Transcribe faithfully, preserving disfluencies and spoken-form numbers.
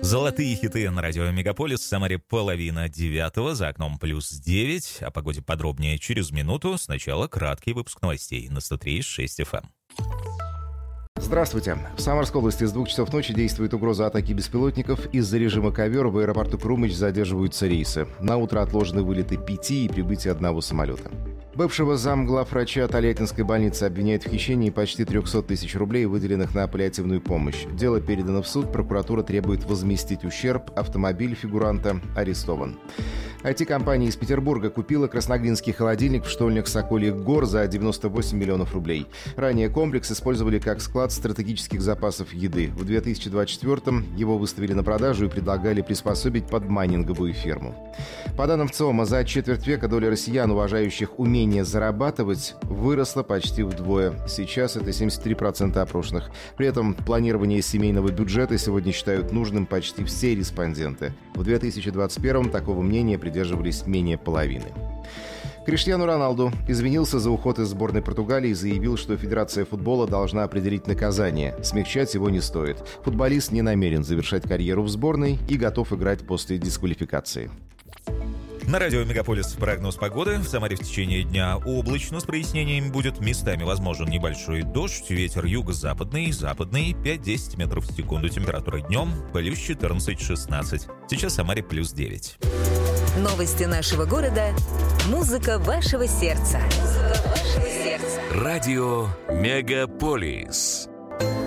Золотые хиты на радио Мегаполис. В Самаре половина девятого, за окном плюс девять. О погоде подробнее через минуту. Сначала краткий выпуск новостей на сто три и шесть эф эм. Здравствуйте. В Самарской области с двух часов ночи действует угроза атаки беспилотников. Из-за режима ковер в аэропорту Крумыч задерживаются рейсы. На утро отложены вылеты пяти и прибытие одного самолета. Бывшего замглавврача Тольяттинской больницы обвиняют в хищении почти триста тысяч рублей, выделенных на паллиативную помощь. Дело передано в суд, прокуратура требует возместить ущерб, автомобиль фигуранта арестован. ай ти-компания из Петербурга купила красноглинский холодильник в штольнях Сокольих гор за девяносто восемь миллионов рублей. Ранее комплекс использовали как склад стратегических запасов еды. В две тысячи двадцать четвёртом его выставили на продажу и предлагали приспособить под майнинговую ферму. По данным ЦИОМа, за четверть века доля россиян, уважающих умение зарабатывать, выросла почти вдвое. Сейчас это семьдесят три процента опрошенных. При этом планирование семейного бюджета сегодня считают нужным почти все респонденты. В две тысячи двадцать первом такого мнения придерживались менее половины. Криштиану Роналду извинился за уход из сборной Португалии и заявил, что Федерация футбола должна определить наказание. Смягчать его не стоит. Футболист не намерен завершать карьеру в сборной и готов играть после дисквалификации. На радио Мегаполис прогноз погоды. В Самаре в течение дня облачно с прояснениями будет. Местами возможен небольшой дождь. Ветер юго-западный, западный, пять-десять метров в секунду. Температура днем плюс четырнадцать-шестнадцать. Сейчас в Самаре плюс девять. Новости нашего города. Музыка вашего сердца. Музыка вашего сердца. Радио Мегаполис.